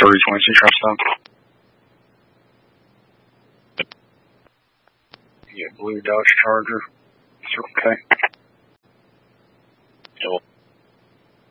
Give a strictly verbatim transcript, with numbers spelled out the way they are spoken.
three twenty-six truck stop. Yeah, blue Dodge Charger. Circle K.